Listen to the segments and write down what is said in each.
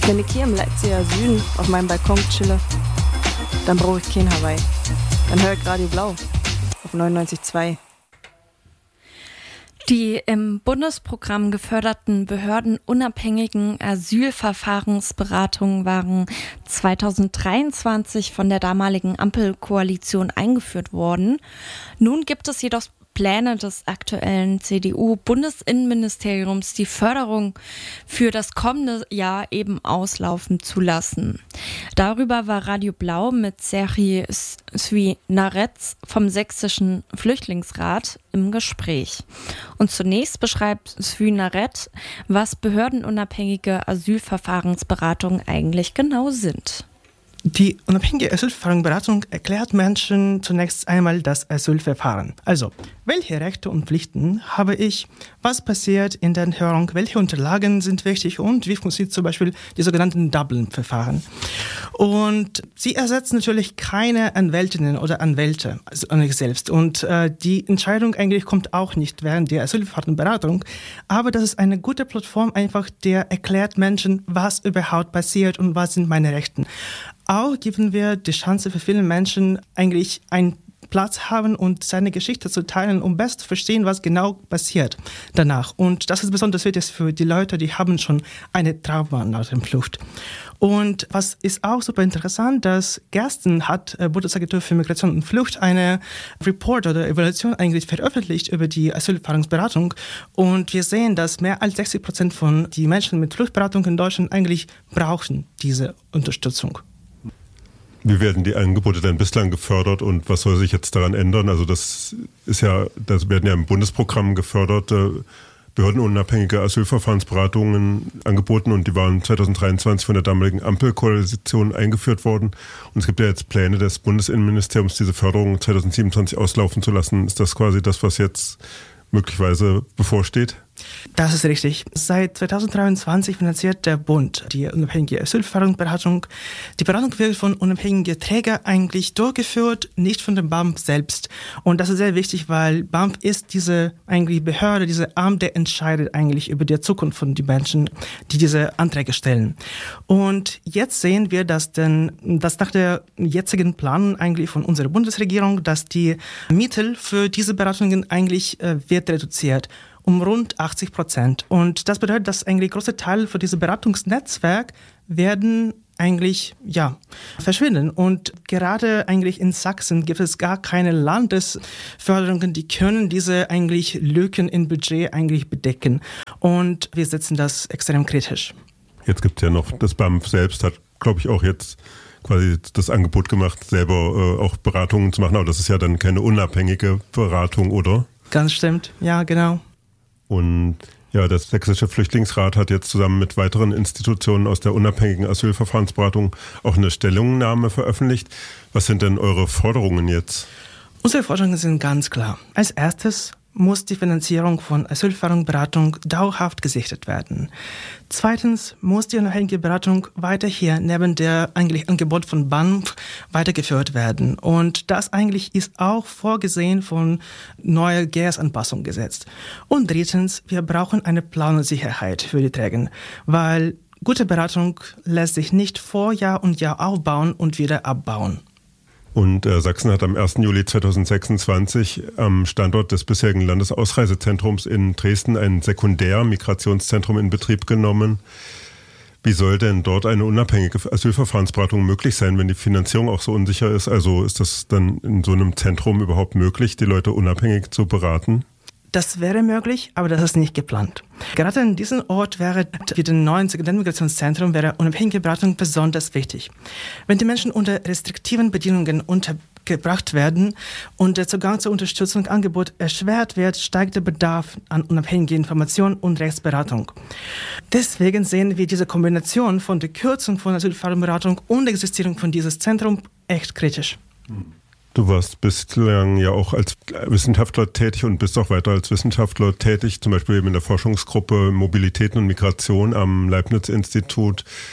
Wenn ich hier im Leipziger Süden auf meinem Balkon chille, dann brauche ich kein Hawaii. Dann höre ich Radio Blau auf 99,2. Die im Bundesprogramm geförderten behördenunabhängigen Asylverfahrensberatungen waren 2023 von der damaligen Ampelkoalition eingeführt worden. Nun gibt es jedoch Pläne des aktuellen CDU-Bundesinnenministeriums, die Förderung für das kommende Jahr eben auslaufen zu lassen. Darüber war Radio Blau mit Serhii Svinarets vom Sächsischen Flüchtlingsrat im Gespräch. Und zunächst beschreibt Svinaret, was behördenunabhängige Asylverfahrensberatungen eigentlich genau sind. Die unabhängige Asylverfahrensberatung erklärt Menschen zunächst einmal das Asylverfahren. Also, welche Rechte und Pflichten habe ich, was passiert in der Hörung, welche Unterlagen sind wichtig und wie funktioniert zum Beispiel die sogenannten Dublin-Verfahren. Und sie ersetzen natürlich keine Anwältinnen oder Anwälte an sich selbst. Und die Entscheidung eigentlich kommt auch nicht während der Asylverfahrensberatung. Aber das ist eine gute Plattform einfach, der erklärt Menschen, was überhaupt passiert und was sind meine Rechte. Auch geben wir die Chance für viele Menschen eigentlich einen Platz haben und seine Geschichte zu teilen, um besser zu verstehen, was genau passiert danach. Und das ist besonders wichtig für die Leute, die haben schon eine Trauma nach der Flucht. Und was ist auch super interessant, dass gestern hat Bundesagentur für Migration und Flucht eine Report oder Evaluation eigentlich veröffentlicht über die Asylverfahrensberatung. Und wir sehen, dass mehr als 60% von den Menschen mit Fluchtberatung in Deutschland eigentlich brauchen diese Unterstützung. Wie werden die Angebote denn bislang gefördert und was soll sich jetzt daran ändern? Also das werden ja im Bundesprogramm gefördert, behördenunabhängige Asylverfahrensberatungen angeboten und die waren 2023 von der damaligen Ampelkoalition eingeführt worden. Und es gibt ja jetzt Pläne des Bundesinnenministeriums, diese Förderung 2027 auslaufen zu lassen. Ist das quasi das, was jetzt möglicherweise bevorsteht? Das ist richtig. Seit 2023 finanziert der Bund die unabhängige Asylverfahrensberatung. Die Beratung wird von unabhängigen Trägern eigentlich durchgeführt, nicht von dem BAMF selbst. Und das ist sehr wichtig, weil BAMF ist diese eigentlich Behörde, diese Arm, der entscheidet eigentlich über die Zukunft von den Menschen, die diese Anträge stellen. Und jetzt sehen wir, dass nach der jetzigen Plan eigentlich von unserer Bundesregierung, dass die Mittel für diese Beratungen eigentlich wird reduziert um rund 80%. Und das bedeutet, dass eigentlich große Teile für dieses Beratungsnetzwerk werden eigentlich, verschwinden. Und gerade eigentlich in Sachsen gibt es gar keine Landesförderungen, die können diese eigentlich Lücken im Budget eigentlich bedecken. Und wir setzen das extrem kritisch. Jetzt gibt es ja noch, das BAMF selbst hat, glaube ich, auch jetzt quasi das Angebot gemacht, selber auch Beratungen zu machen. Aber das ist ja dann keine unabhängige Beratung, oder? Ganz stimmt, ja, genau. Und ja, der Sächsische Flüchtlingsrat hat jetzt zusammen mit weiteren Institutionen aus der unabhängigen Asylverfahrensberatung auch eine Stellungnahme veröffentlicht. Was sind denn eure Forderungen jetzt? Unsere Forderungen sind ganz klar. Als erstes muss die Finanzierung von Asylverfahrensberatung dauerhaft gesichert werden. Zweitens muss die unabhängige Beratung weiter hier neben der eigentlich Angebot von BAMF weitergeführt werden. Und das eigentlich ist auch vorgesehen von neuer GEAS-Anpassung gesetzt. Und drittens, wir brauchen eine Planungssicherheit für die Träger, weil gute Beratung lässt sich nicht vor Jahr und Jahr aufbauen und wieder abbauen. Und Sachsen hat am 1. Juli 2026 am Standort des bisherigen Landesausreisezentrums in Dresden ein Sekundär-Migrationszentrum in Betrieb genommen. Wie soll denn dort eine unabhängige Asylverfahrensberatung möglich sein, wenn die Finanzierung auch so unsicher ist? Also ist das dann in so einem Zentrum überhaupt möglich, die Leute unabhängig zu beraten? Das wäre möglich, aber das ist nicht geplant. Gerade in diesem Ort wäre für den neuen Sekundärmigrationszentrum wäre unabhängige Beratung besonders wichtig. Wenn die Menschen unter restriktiven Bedingungen untergebracht werden und der Zugang zur Unterstützung Angebot erschwert wird, steigt der Bedarf an unabhängiger Information und Rechtsberatung. Deswegen sehen wir diese Kombination von der Kürzung von Asylverfahrensberatung und der Existierung von dieses Zentrum echt kritisch. Du warst bislang ja auch als Wissenschaftler tätig und bist auch weiter als Wissenschaftler tätig, zum Beispiel eben in der Forschungsgruppe Mobilität und Migration am Leibniz-Institut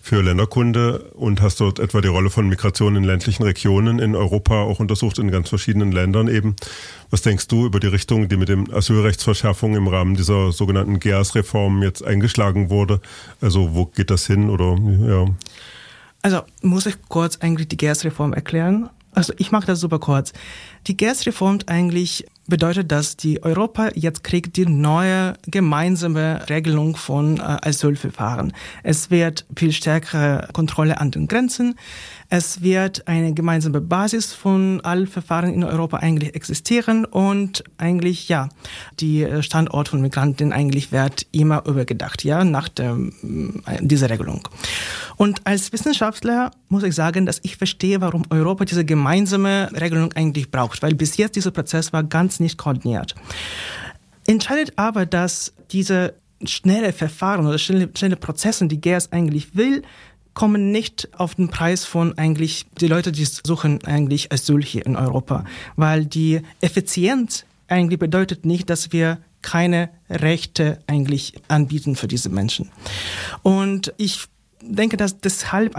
für Länderkunde und hast dort etwa die Rolle von Migration in ländlichen Regionen in Europa auch untersucht, in ganz verschiedenen Ländern eben. Was denkst du über die Richtung, die mit dem Asylrechtsverschärfung im Rahmen dieser sogenannten GEAS-Reform jetzt eingeschlagen wurde? Also wo geht das hin? Oder ja? Also muss ich kurz eigentlich die GEAS-Reform erklären? Also ich mache das super kurz. Die GEAS-Reform eigentlich bedeutet, dass die Europa jetzt kriegt die neue gemeinsame Regelung von Asylverfahren. Es wird viel stärkere Kontrolle an den Grenzen. Es wird eine gemeinsame Basis von allen Verfahren in Europa eigentlich existieren und eigentlich, ja, die Standort von Migranten eigentlich wird immer übergedacht, ja, nach dieser Regelung. Und als Wissenschaftler muss ich sagen, dass ich verstehe, warum Europa diese gemeinsame Regelung eigentlich braucht, weil bis jetzt dieser Prozess war ganz nicht koordiniert. Entscheidet aber, dass diese schnelle Verfahren oder schnelle Prozesse, die GEAS eigentlich will, kommen nicht auf den Preis von eigentlich die Leute, die suchen eigentlich Asyl hier in Europa, weil die Effizienz eigentlich bedeutet nicht, dass wir keine Rechte eigentlich anbieten für diese Menschen. Und ich denke, dass deshalb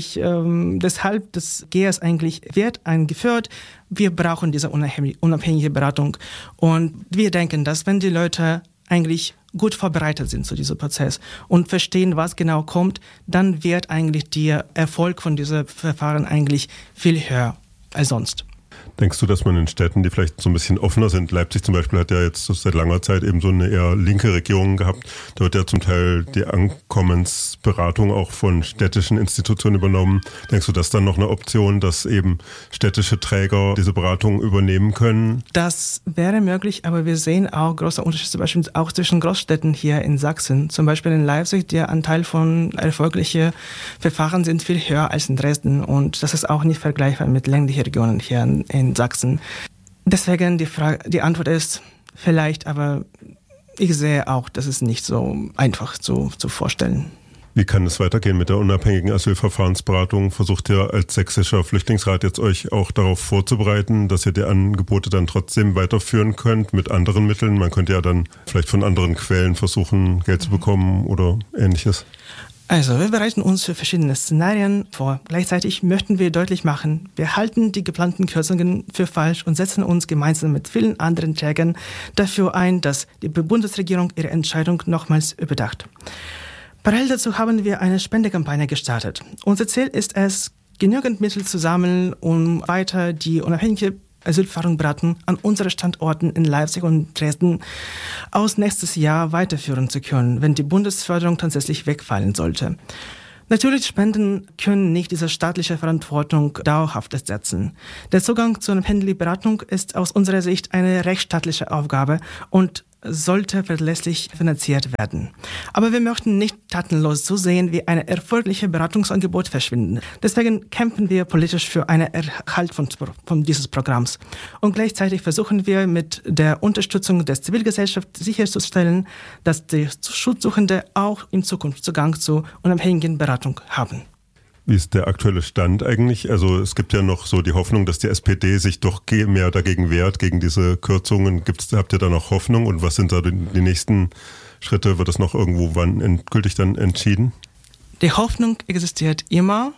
das GEAS eigentlich wird eingeführt. Wir brauchen diese unabhängige Beratung und wir denken, dass wenn die Leute eigentlich gut vorbereitet sind zu diesem Prozess und verstehen, was genau kommt, dann wird eigentlich der Erfolg von diesem Verfahren eigentlich viel höher als sonst. Denkst du, dass man in Städten, die vielleicht so ein bisschen offener sind, Leipzig zum Beispiel hat ja jetzt seit langer Zeit eben so eine eher linke Regierung gehabt, da wird ja zum Teil die Ankommensberatung auch von städtischen Institutionen übernommen. Denkst du, das ist dann noch eine Option, dass eben städtische Träger diese Beratung übernehmen können? Das wäre möglich, aber wir sehen auch große Unterschiede, zum Beispiel auch zwischen Großstädten hier in Sachsen. Zum Beispiel in Leipzig, der Anteil von erfolgreichen Verfahren sind viel höher als in Dresden und das ist auch nicht vergleichbar mit ländlichen Regionen hier in Sachsen. Deswegen die Antwort ist vielleicht, aber ich sehe auch, das ist nicht so einfach zu vorstellen. Wie kann es weitergehen mit der unabhängigen Asylverfahrensberatung? Versucht ihr als Sächsischer Flüchtlingsrat jetzt euch auch darauf vorzubereiten, dass ihr die Angebote dann trotzdem weiterführen könnt mit anderen Mitteln? Man könnte ja dann vielleicht von anderen Quellen versuchen, Geld zu bekommen oder Ähnliches. Also, wir bereiten uns für verschiedene Szenarien vor. Gleichzeitig möchten wir deutlich machen, wir halten die geplanten Kürzungen für falsch und setzen uns gemeinsam mit vielen anderen Trägern dafür ein, dass die Bundesregierung ihre Entscheidung nochmals überdacht. Parallel dazu haben wir eine Spendekampagne gestartet. Unser Ziel ist es, genügend Mittel zu sammeln, um weiter die unabhängige Asylverfahren an unseren Standorten in Leipzig und Dresden aus nächstes Jahr weiterführen zu können, wenn die Bundesförderung tatsächlich wegfallen sollte. Natürlich, Spenden können nicht diese staatliche Verantwortung dauerhaft ersetzen. Der Zugang zu unabhängiger Beratung ist aus unserer Sicht eine rechtsstaatliche Aufgabe und sollte verlässlich finanziert werden. Aber wir möchten nicht tatenlos zusehen, wie ein erfolgreiches Beratungsangebot verschwinden. Deswegen kämpfen wir politisch für einen Erhalt von dieses Programms. Und gleichzeitig versuchen wir mit der Unterstützung der Zivilgesellschaft sicherzustellen, dass die Schutzsuchende auch in Zukunft Zugang zu unabhängigen Beratung haben. Wie ist der aktuelle Stand eigentlich? Also es gibt ja noch so die Hoffnung, dass die SPD sich doch mehr dagegen wehrt, gegen diese Kürzungen. Habt ihr da noch Hoffnung und was sind da die nächsten Schritte? Wird das noch irgendwo wann endgültig dann entschieden? Die Hoffnung existiert immer,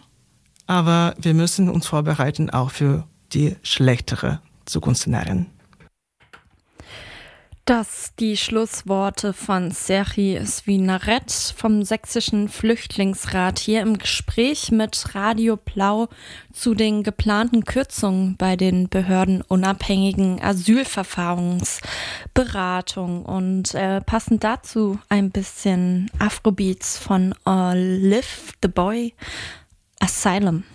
aber wir müssen uns vorbereiten auch für die schlechtere Zukunftsszenarien. Das die Schlussworte von Serhi Svinaret vom Sächsischen Flüchtlingsrat hier im Gespräch mit Radio Blau zu den geplanten Kürzungen bei den behördenunabhängigen Asylverfahrensberatung. Und passend dazu ein bisschen Afrobeats von Live the Boy Asylum.